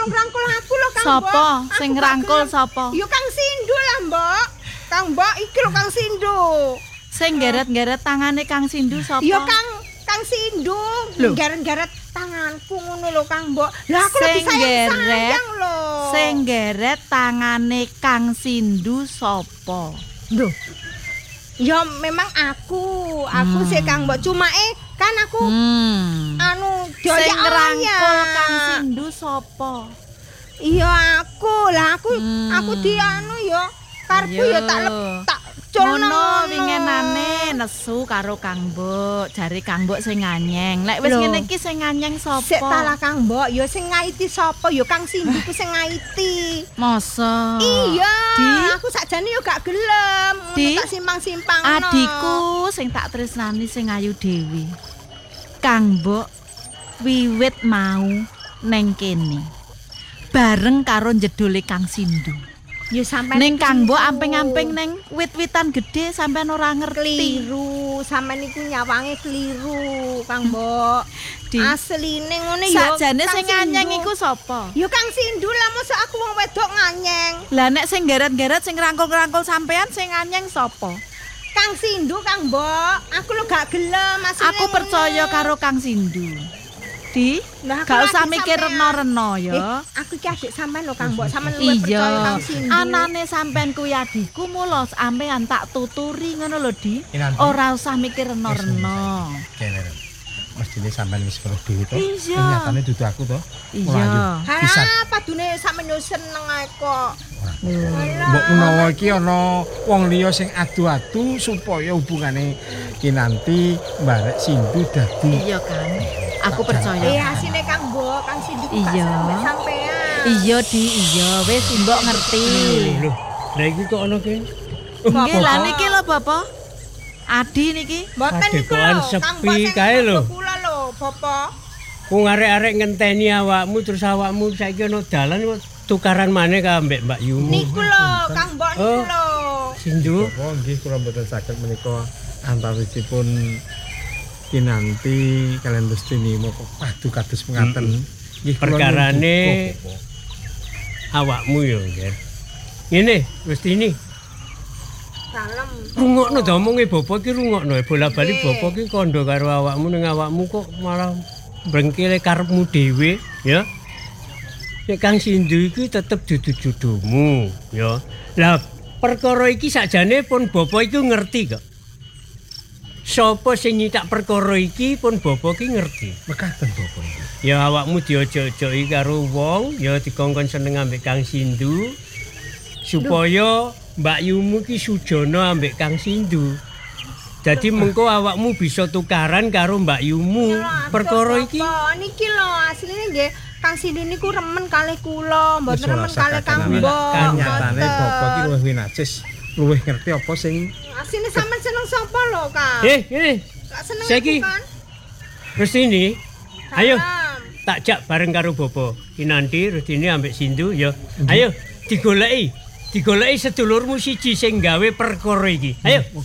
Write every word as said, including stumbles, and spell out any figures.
ngrangkul-ngrangkul aku lho Kang Mbok. Sapa sing ngrangkul sapa? Ya Kang Sindu lah, Mbok. Kang Mbok iki lho Kang Sindu. Sing geret-geret tangane Kang Sindu sapa? Ya Kang Kang Sindu, geret-geret tanganku ngono lho Kang Mbok. Lah aku lebih sayang lho. Sing geret tangane Kang Sindu sapa? Lho. Ya memang aku, aku hmm. sih Kang Mbok. Cuma eh kan aku hmm. anu sing ngrangkul Kang Sindu sapa? Iya aku lah aku hmm. aku di anu ya karepku ya tak tak Mono wingenane nesu karo Kang Mbok, jare Kang Mbok sing nganyeng. Lek wis ngene iki sing nganyeng sapa? Sik talah Kang Mbok, ya sing ngaiti sapa? Ya Kang Sindu ku sing ngaiti. Masa? Iya, Di? aku sakjane ya gak gelem, Di? tak simpang-simpang. Adikku sing tak tresnani sing ayu dhewe. Kang Mbok wiwit mau neng kene. Bareng karo jedole Kang Sindu. Ya sampean ning Kang Mbok amping-amping ning wit-witan gedhe sampean ora ngerti. Keliru, sampean iku nyawange keliru, Kang Mbok. Asline ngene ya. Sakjane sing nganyeng iku sapa? Ya Kang Sindu lah, mosok aku wong wedok nganyeng. Lah nek sing geret-geret sing rangkul-rangkul sampean sing nganyeng sapa? Kang Sindu, Kang Mbok. Aku lho gak gelem asline. Aku percaya karo Kang Sindu. Di, nah, gak usah mikir reno-reno ya. Eh, aku iki adik sampean lho Kang Mbok, sampean luwih percaya Kang Sindu. Anane sampean kuwi adikku mula sampean tak tuturi ngono lho, Di. Ora usah mikir reno-reno. Mestine sampean wis weruh dhewe to. Iya. Nyatane dudu aku to. Iya. Bisa padune sampeyan yo seneng ae kok. Mbok menawa iki ana wong liya sing adu-adu supaya hubungane Kinanti mbarek Sindu dadi. Iya kan. Aku percaya. Eh asine Kang Mbok, Kang Sindu iya. Sampean. Iya Di, iya wis Mbok ngerti. Lho, lha iki kok ana kene? Nggih, lah niki lho Bapak. Adi niki. Mboten niku lho, sepi kae lho. Kula lho, Bapak. Wong arek-arek ngenteni awakmu terus awakmu saiki ana dalan kok tukaran maneh ka Mbak Mbak Yumu. Niku lho, Kang Mbok niku lho. Sindu. Oh, nggih kula mboten saged menika antawisipun Kinanti kalian Rustini mau padu kados mengaten. Nggih perkarane awakmu ya, nggih. Ngene, Rustini. Dalem. Rungokno to omonge Bapak iki rungokno bola-bali Bapak iki kandha karo awakmu ning awakmu kok malah brengkele karepmu dhewe, ya. Nek Kang Sindu iki tetep dudu jodohmu, ya. Lah perkara iki sakjane pun Bapak iki ngerti kok. Sapa sing nyitak perkara iki pun Bapak iki ngerti. Mekaten Bapak iki. Ya awakmu diojo-ojoki karo wong, ya dikongkon seneng ambek Kang Sindu supaya Mbak Yumu ki sujana ambek Kang Sindu. Jadi mengko awakmu bisa tukaran karo Mbak Yumu. Perkara iki niki lho asline nggih Kang Sindu niku remen kalih kula, mboten remen kalih Kang Mbok. Kan nyatane Bapak iki luwih winacis, luwih ngerti apa sing asline sampean seneng sapa lho, Kang? Eh, ngene. Saiki Rustini. Ayo. Tak jak bareng karo Bapak. Kinanti Rustini ambek Sindu ya. Ayo digoleki. Digoleki sedulurmu siji sing gawe perkara iki. Ayo.